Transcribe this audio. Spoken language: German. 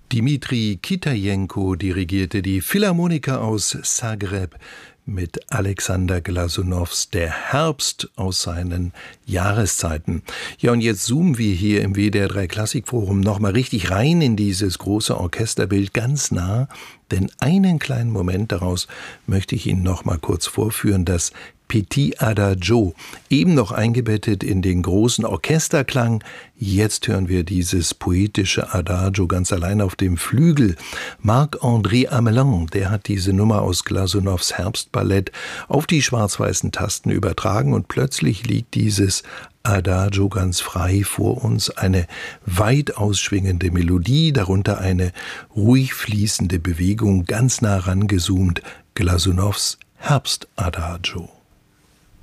Dimitri Kitajenko dirigierte die Philharmoniker aus Zagreb mit Alexander Glasunows Der Herbst aus seinen Jahreszeiten. Ja, und jetzt zoomen wir hier im WDR 3 Klassikforum nochmal richtig rein in dieses große Orchesterbild, ganz nah, denn einen kleinen Moment daraus möchte ich Ihnen noch mal kurz vorführen, das Petit Adagio, eben noch eingebettet in den großen Orchesterklang. Jetzt hören wir dieses poetische Adagio ganz allein auf dem Flügel. Marc-André Amelin, der hat diese Nummer aus Glasunows Herbstballett auf die schwarz-weißen Tasten übertragen und plötzlich liegt dieses Adagio ganz frei vor uns, eine weit ausschwingende Melodie, darunter eine ruhig fließende Bewegung, ganz nah rangezoomt, Glasunows Herbstadagio.